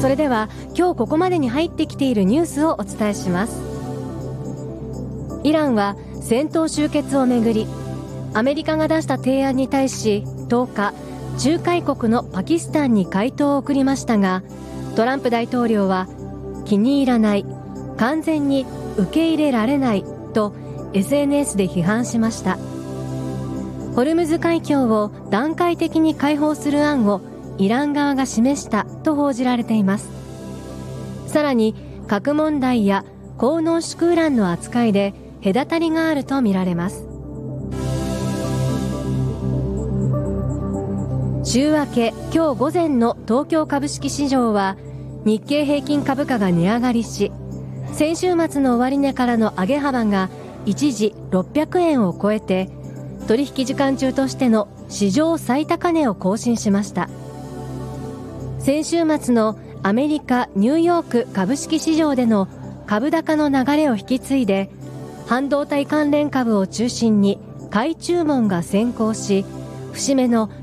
それでは今日ここまでに入ってきているニュースをお伝えします。イランは戦闘終結をめぐり、アメリカが出した提案に対し10日、仲介国のパキスタンに回答を送りましたが、トランプ大統領は気に入らない、完全に受け入れられないと SNS で批判しました。ホルムズ海峡を段階的に開放する案をイラン側が示したと報じられています。さらに核問題や高濃縮ウランの扱いで隔たりがあるとみられます。週明け今日午前の東京株式市場は日経平均株価が値上がりし、先週末の終値からの上げ幅が一時600円を超えて、取引時間中としての史上最高値を更新しました。先週末のアメリカ・ニューヨーク株式市場での株高の流れを引き継いで、半導体関連株を中心に買い注文が先行し、節目の